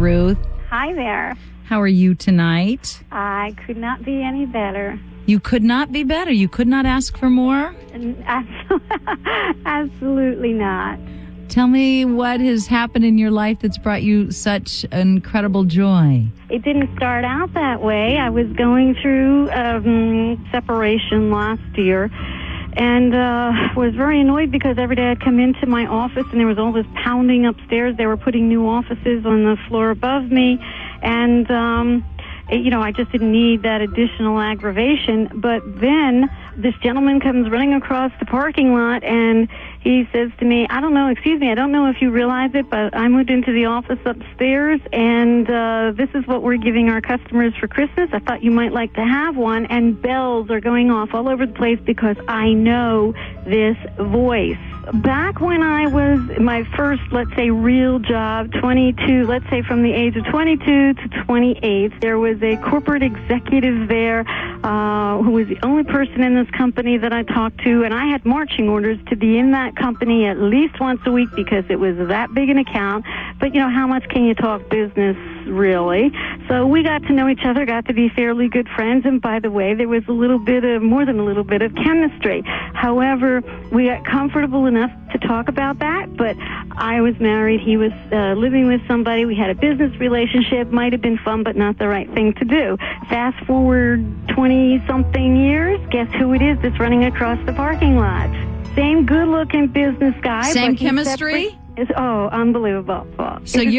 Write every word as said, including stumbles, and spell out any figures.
Ruth. Hi there. How are you tonight? I could not be any better. You could not be better. You could not ask for more? Absolutely not. Tell me what has happened in your life that's brought you such incredible joy. It didn't start out that way. I was going through um, separation last year and uh, was very annoyed because every day I'd come into my office and there was all this pounding upstairs. They were putting new offices on the floor above me, and um, you know, I just didn't need that additional aggravation. But then this gentleman comes running across the parking lot and he says to me, I don't know, excuse me, I don't know if you realize it, but I moved into the office upstairs, and uh, this is what we're giving our customers for Christmas. I thought you might like to have one. And bells are going off all over the place because I know this voice. Back when I was my first, let's say, real job, twenty-two, let's say from the age of twenty-two to twenty-eight, there was a corporate executive there uh, who was the only person in this company that I talked to, and I had marching orders to be in that company at least once a week because it was that big an account. But, you know, how much can you talk business, really? So we got to know each other, got to be fairly good friends, and by the way, there was a little bit of, more than a little bit of chemistry. However, we got comfortable enough to talk about that, but I was married, he was uh, living with somebody, we had a business relationship, might have been fun, but not the right thing to do. Fast forward twenty-something years, guess who it is that's running across the parking lot? Same good-looking business guy. Same but chemistry? Separate- oh, unbelievable. So Is it you're